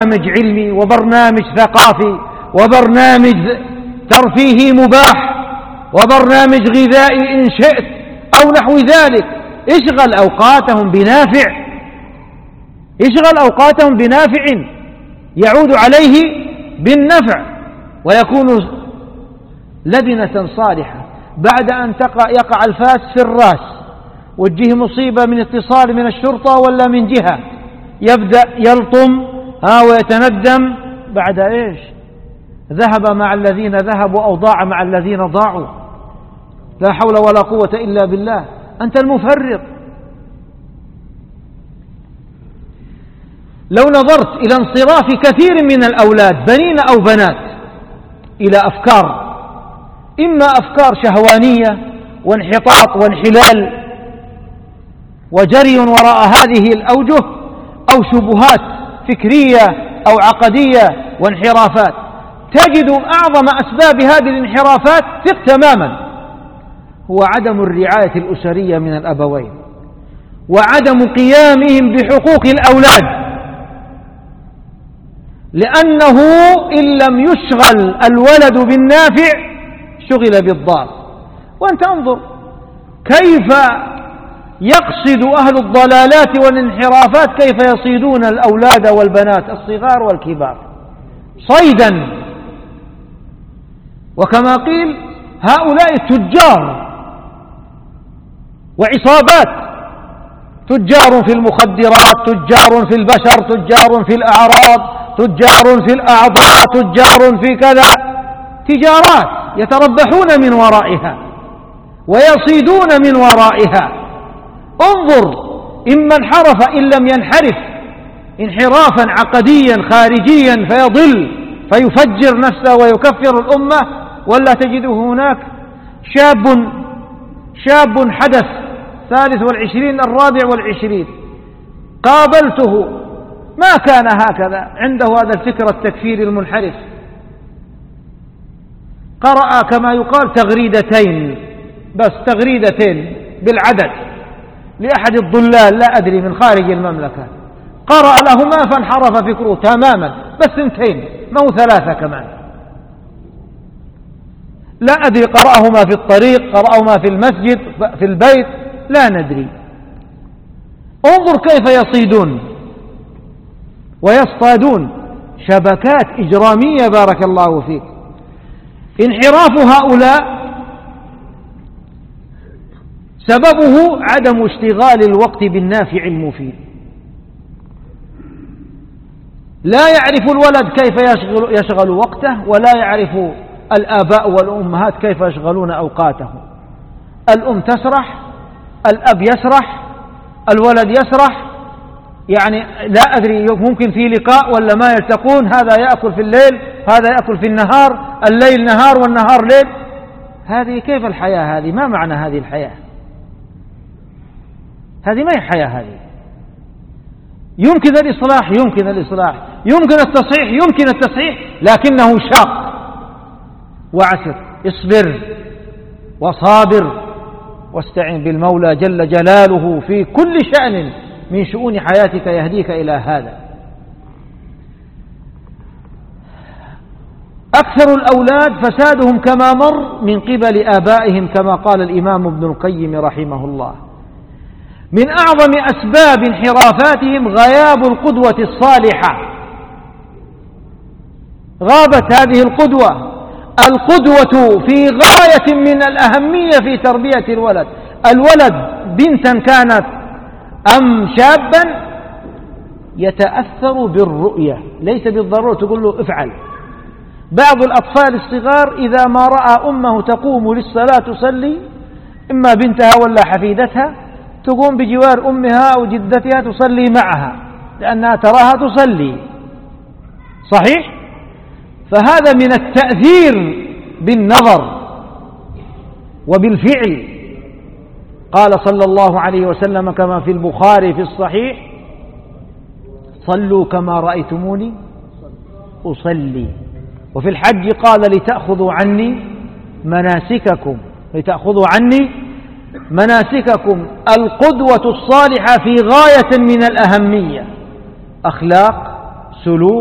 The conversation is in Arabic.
برنامج علمي وبرنامج ثقافي وبرنامج ترفيهي مباح وبرنامج غذائي إن شئت أو نحو ذلك. اشغل أوقاتهم بنافع، اشغل أوقاتهم بنافع يعود عليه بالنفع ويكون لبنة صالحة. بعد أن يقع الفاس في الرأس وتجيه مصيبة من اتصال من الشرطة ولا من جهة، يبدأ يلطم ويتندم بعد إيش؟ ذهب مع الذين ذهبوا أو ضاع مع الذين ضاعوا. لا حول ولا قوة إلا بالله. أنت المفرط. لو نظرت إلى انصراف كثير من الأولاد بنين أو بنات إلى أفكار، إما أفكار شهوانية وانحطاط وانحلال وجري وراء هذه الأوجه، أو شبهات فكرية أو عقدية وانحرافات، تجد أعظم أسباب هذه الانحرافات ثق تماما هو عدم الرعاية الأسرية من الأبوين وعدم قيامهم بحقوق الأولاد، لأنه إن لم يشغل الولد بالنافع شغل بالضار. وأنت انظر كيف يقصد أهل الضلالات والانحرافات كيف يصيدون الأولاد والبنات الصغار والكبار صيدا. وكما قيل هؤلاء تجار وعصابات، تجار في المخدرات، تجار في البشر، تجار في الأعراض، تجار في الأعضاء، تجار في كذا، تجارات يتربحون من ورائها ويصيدون من ورائها. انظر إما انحرف إن لم ينحرف انحرافا عقديا خارجيا فيضل فيفجر نفسه ويكفر الأمة، ولا تجده هناك شاب حدث 23 24 قابلته ما كان هكذا، عنده هذا الفكر التكفيري المنحرف، قرأ كما يقال تغريدتين بس، تغريدتين بالعدد لأحد الضلال لا أدري من خارج المملكة، قرأ لهما فانحرف فكره تماما، بس 2 مو 3 كمان، لا أدري قرأهما في الطريق قرأهما في المسجد في البيت لا ندري. انظر كيف يصيدون ويصطادون شبكات إجرامية بارك الله فيك. انحراف هؤلاء سببه عدم اشتغال الوقت بالنافع المفيد. لا يعرف الولد كيف يشغل وقته، ولا يعرف الآباء والأمهات كيف يشغلون أوقاتهم. الأم تسرح، الأب يسرح، الولد يسرح، يعني لا أدري ممكن في لقاء ولا ما يلتقون، هذا يأكل في الليل هذا يأكل في النهار، الليل نهار والنهار ليل. هذه كيف الحياة هذه؟ ما معنى هذه الحياة؟ هذه ما هي حياة. هذه يمكن الإصلاح، يمكن الإصلاح، يمكن التصحيح، يمكن التصحيح، لكنه شاق وعسر. اصبر وصابر واستعن بالمولى جل جلاله في كل شأن من شؤون حياتك يهديك إلى هذا. أكثر الأولاد فسادهم كما مر من قبل آبائهم كما قال الإمام ابن القيم رحمه الله. من أعظم أسباب انحرافاتهم غياب القدوة الصالحة. غابت هذه القدوة في غاية من الأهمية في تربية الولد. الولد بنتا كانت أم شابا يتأثر بالرؤية، ليس بالضرورة تقول له افعل. بعض الأطفال الصغار إذا ما رأى أمه تقوم للصلاة تصلي، إما بنتها ولا حفيدتها، تقوم بجوار أمها أو جدتها تصلي معها لأنها تراها تصلي. صحيح؟ فهذا من التأثير بالنظر وبالفعل. قال صلى الله عليه وسلم كما في البخاري في الصحيح: صلوا كما رأيتموني أصلي. وفي الحج قال: لتأخذوا عني مناسككم، لتأخذوا عني مناسككم. القدوة الصالحة في غاية من الأهمية، أخلاق، سلوك،